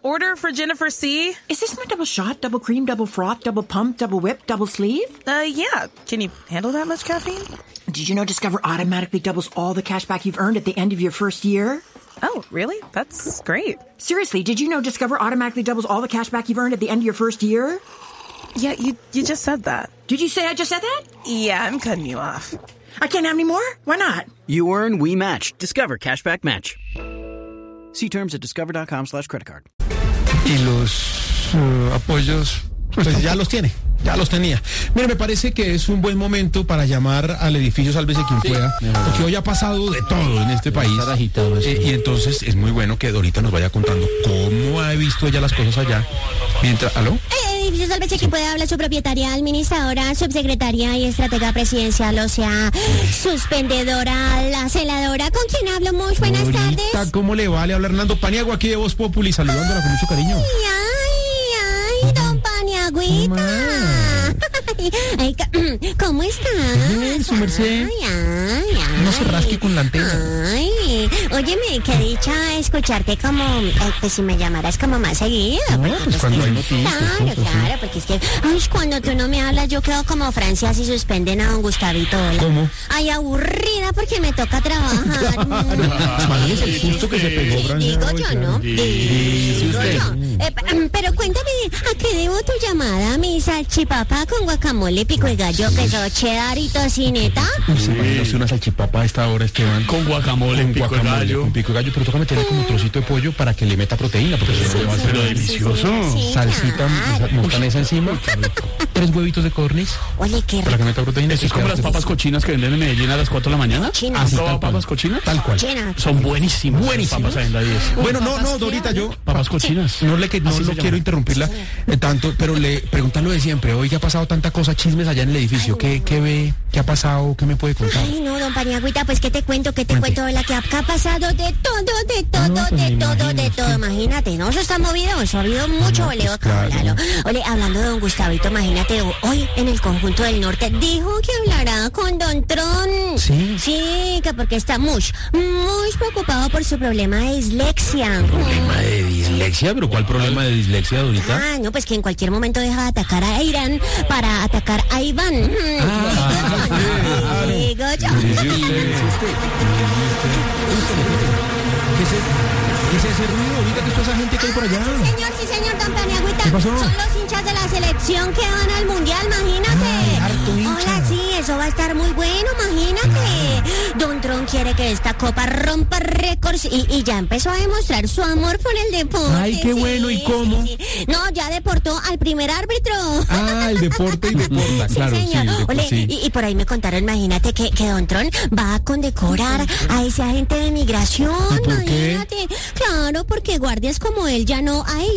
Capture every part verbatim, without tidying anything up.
order for Jennifer C. Is this my double shot, double cream, double froth, double pump, double whip, double sleeve? Uh, yeah. Can you handle that much caffeine? Did you know Discover automatically doubles all the cash back you've earned at the end of your first year? Oh, really? That's great. Seriously, did you know Discover automatically doubles all the cash back you've earned at the end of your first year? Yeah, you you just said that. Did you say I just said that? Yeah, I'm cutting you off. I can't have any more? Why not? You earn, we match. Discover Cashback Match. See terms at discover.com slash credit card. Y los uh, apoyos, pues ya los tiene, ya los tenía. Mira, me parece que es un buen momento para llamar al edificio Sálvese quien sí, pueda, porque hoy ha pasado de todo en este país. Agitado, eh, y entonces es muy bueno que Dorita nos vaya contando cómo ha visto ella las cosas allá. Mientras, ¿aló? Edificio Sálvese quien pueda, habla su propietaria, administradora, subsecretaria y estratega presidencial, o sea, suspendedora, la celadora. ¿Con quién hablo? Muy buenas Dorita, tardes. ¿cómo le va? Le habla Hernando Paniagua aquí de Voz Populi, saludándola con mucho cariño. Ay, ay, don Paniagüita. Ay, ¿cómo está? Bien, su merced. Ay, ay, ay. No se rasque con la antena. Ay, óyeme, qué dicha escucharte como, eh, pues si me llamaras como más seguido. No, porque, pues cuando que- hay noticias, Claro, cosas, claro, sí. porque es que, ay, cuando tú no me hablas, yo quedo como Francia si suspenden a don Gustavito. Hola. ¿Cómo? Ay, aburrida porque me toca trabajar. Imagínese el susto que se pegó, Sí, Francia, digo hoy, yo, claro. ¿no? Digo usted. yo. Eh, p- pero cuéntame, ¿a qué debo tu llamada? ¿Mi salchipapa con guacamole, pico y gallo, queso cheddar y tocineta? Se imagínese una salchipapa a esta hora, Esteban. Con guacamole, Con pico de guacamole, gallo. con pico de gallo, pero toca meterle como un trocito de pollo para que le meta proteína, porque si no le va a hacer Pero sí, delicioso. sí, sí, salsita, claro. montanesa encima, tres huevitos de codorniz Oye, qué para que rico. meta proteína. Esto es como las papas cochinas que venden en Medellín a las cuatro de la mañana. China. ¿Has Así, probado tal cual. papas cochinas? Tal cual. China. Son buenísimas. Buenísimas. Papas ahí en la diez. Bueno, no, no, Dorita, yo Papas cochinas. no le que no Así lo se quiero llama. interrumpirla eh, tanto, pero le preguntan lo de siempre. Hoy que ha pasado tanta cosa, chismes allá en el edificio. ¿Qué, qué ve? ¿Qué ha pasado? ¿Qué me puede contar? Ay, no, don Paniagüita, pues ¿qué te cuento? ¿Qué te Cuente. cuento? La que acá ha pasado de todo, de todo, No, pues de me todo, imagino, de todo. sí. Imagínate, ¿no? Eso está movido, eso ha habido mucho No, voleo pues, acá, claro. Lalo. Oye, hablando de don Gustavito, imagínate, hoy en el conjunto del norte dijo que hablará con don Tron. ¿Sí? Sí, que porque está muy, muy preocupado por su problema de dislexia. ¿Problema de dislexia? ¿Pero cuál problema de dislexia, Dorita? Ah, no, pues que en cualquier momento deja de atacar a Irán para atacar a Iván. Ah, Digo yo. Sí, sí, usted. ¿Qué es, ese- qué es ese ruido ahorita que está esa gente que hay por allá? Sí, señor, sí, señor, don Paniagüita. ¿Qué pasó? Son los hinchas de la selección que van al mundial, imagínate. Ay, harto hincha. Hola, sí, eso va a estar muy bueno, imagínate. Don Tron quiere que esta copa rompa récords y, y ya empezó a demostrar su amor por el deporte. Ay, qué sí, bueno, ¿y cómo? sí, sí. No, ya deportó al primer árbitro. Ah, el deporte y deporta, Sí, claro, sí, señor. el deporte, Ole, sí. y, y por ahí me contaron, imagínate que, que Don Tron va a condecorar a ese agente de migración. ¿Y por qué? Imagínate. Claro, porque guardias como él ya no hay.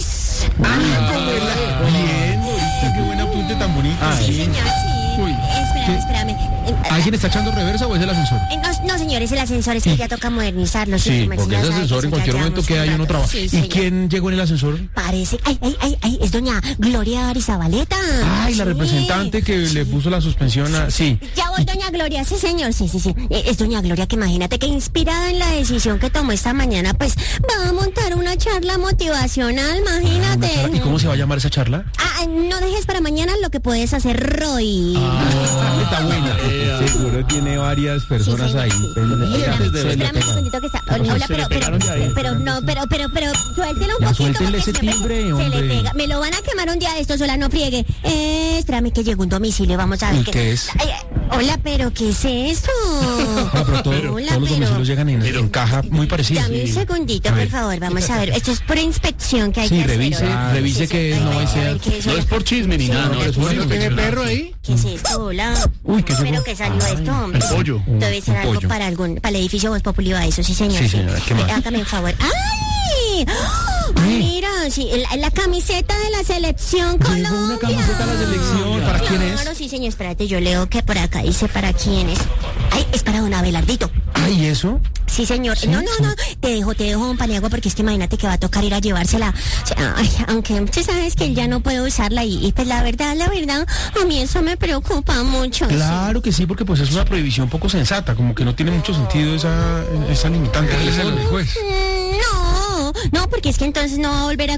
Ah, como es la- Bien, Dorita, qué buen apunte tan bonito. Sí, señor, sí. Uy, espérame, ¿qué? espérame. Eh, ¿Alguien está echando reversa o es el ascensor? eh, No, no, señores, el ascensor es que ya toca modernizarlo. Sí, su merced porque ya ese sabe que ascensor eso en ya cualquier momento llevamos que hay un uno rato. trabaja. Sí, ¿Y señor. quién llegó en el ascensor? Parece, ay, ay, ay, ay, es doña Gloria Arizabaleta. Ay, la Sí. representante que le puso la suspensión a... Sí. Ya voy, doña Gloria, sí, señor, sí, sí, sí. Eh, Es doña Gloria que imagínate que inspirada en la decisión que tomó esta mañana, pues va a montar una charla motivacional, Una imagínate. charla. ¿Y cómo se va a llamar esa charla? Ah, no dejes para mañana lo que puedes hacer hoy. Ah, está buena. Seguro tiene varias personas Sí, señor, ahí. sí. pendientes. Espérame, Se le espérame un pegan. segundito que está. Hola, hola, Se le pero, pegaron ya pero, ahí. pero, no, pero, pero, pero, suéltelo un Ya, poquito. suéltele porque ese siempre timbre, se le hombre. pega. Me lo van a quemar un día de estos, sola, no friegue. Eh, espérame que llegó un domicilio, vamos a ver. ¿Y qué es? Ay, ay, hola, pero ¿qué es esto? Ah, pero todo- Hola, todos los pero- domicilios llegan en, en caja muy parecida. Dame un segundito, A por ver. favor, vamos a ver. Esto es por inspección que hay Sí, que revise, hacer. hola. revise que Ay, no ay, sea- a ver, ¿qué es, No hola? es por chisme ni nada, no, es por inspección. ahí? ¿Qué es esto? Hola. Uy, ¿qué es Pero eso? que salió esto, hombre. el pollo. Debe ser Un algo pollo. para algún, para el edificio Voz Populi va eso, sí, señor. Sí, señora, ¿qué más? Eh, hágame un favor. ¡Ay! Ay, mira, sí, la, la camiseta de la selección Colombia. Llegó una camiseta de la selección. ¿Para quién es? Claro, sí, señor, espérate, yo leo que por acá dice para quién es. Ay, es para don Abelardito. Ay, ¿eso? Sí, señor. Sí, no, no, sí. no. Te dejo, te dejo, don Paniagua, porque es que imagínate que va a tocar ir a llevársela. O sea, ay, aunque tú sabes que él ya no puede usarla y, y pues la verdad, la verdad, a mí eso me preocupa mucho. Claro que sí, porque pues es una prohibición poco sensata, como que no tiene mucho sentido esa, esa limitante. Sí. Mm, No, no, porque es que entonces no va a volver a